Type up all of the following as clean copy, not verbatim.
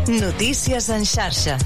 Notícies en xarxa.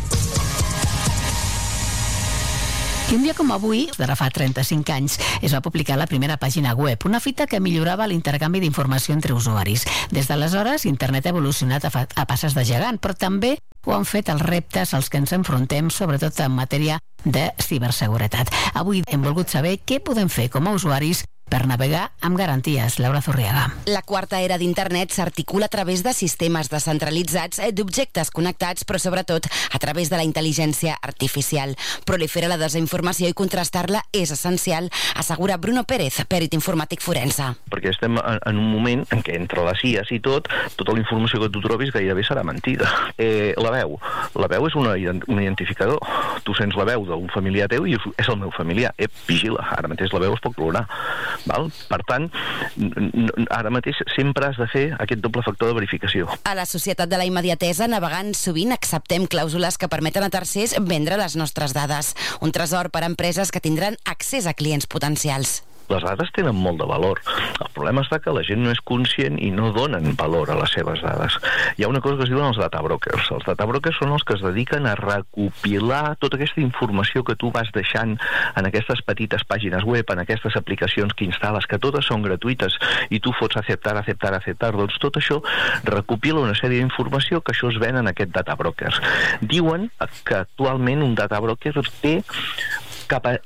I un dia com avui, d'ara fa 35 anys, es va publicar la primera pàgina web, una fita que millorava l'intercanvi d'informació entre usuaris. Des d'aleshores, internet ha evolucionat a passes de gegant, però també ho han fet els reptes als que ens enfrontem, sobretot en matèria de ciberseguretat. Avui hem volgut saber què podem fer com a usuaris per navegar amb garanties. Laura Zurriaga. La quarta era d'internet s'articula a través de sistemes descentralitzats d'objectes connectats, però sobretot a través de la intel·ligència artificial. Prolifera la desinformació i contrastar-la és essencial, assegura Bruno Pérez, perit informàtic forense. Perquè estem en un moment en què entre les IAs i tota la informació que tu trobis gairebé serà mentida. La veu és un identificador. Tu sents la veu d'un familiar teu i és el meu familiar. Vigila, ara mateix la veu es pot clonar. Val? Per tant, ara mateix sempre has de fer aquest doble factor de verificació. A la societat de la immediatesa, navegant sovint acceptem clàusules que permeten a tercers vendre les nostres dades. Un tresor per a empreses que tindran accés a clients potencials. Les dades tenen molt de valor. El problema està que la gent no és conscient i no donen valor a les seves dades. Hi ha una cosa que es diuen els data brokers. Els data brokers són els que es dediquen a recopilar tota aquesta informació que tu vas deixant en aquestes petites pàgines web, en aquestes aplicacions que instal·les, que totes són gratuïtes i tu fots acceptar. Doncs tot això recopila una sèrie d'informació que això es ven en aquest data brokers. Diuen que actualment un data broker té cap a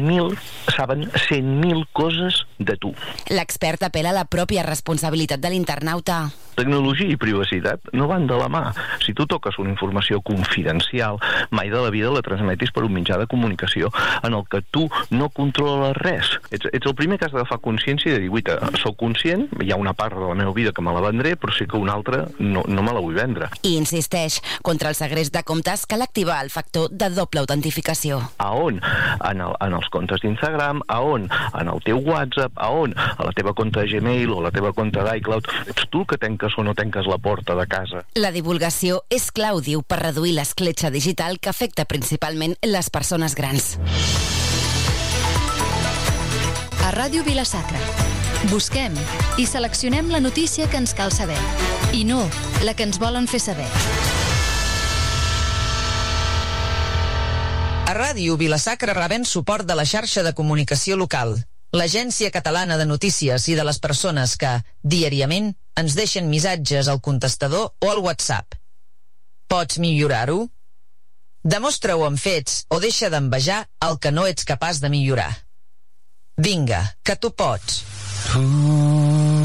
100.000 coses de tu. L'expert apela a la pròpia responsabilitat de l'internauta. Tecnologia i privacitat no van de la mà. Si tu toques una informació confidencial, mai de la vida la transmetis per un mitjà de comunicació en el que tu no controles res. Ets el primer que has d'agafar consciència i de dir, guaita, soc conscient, hi ha una part de la meva vida que me la vendré, però sí que una altra no me la vull vendre. I insisteix, contra el segrest de comptes cal activar el factor de doble autentificació. A on? En els comptes d'Instagram, a on? En el teu WhatsApp, a on? A la teva compte de Gmail o la teva compte d'iCloud. Ets tu que tanques o no tanques la porta de casa. La divulgació és clau, diu, per reduir l'escletxa digital que afecta principalment les persones grans. A Ràdio Vila-sacra busquem i seleccionem la notícia que ens cal saber i no la que ens volen fer saber. A Ràdio Vila-sacra rebem suport de la xarxa de comunicació local, l'Agència Catalana de Notícies i de les persones que, diàriament, ens deixen missatges al contestador o al WhatsApp. Pots millorar-ho? Demostra-ho amb fets o deixa d'envejar el que no ets capaç de millorar. Vinga, que tu pots.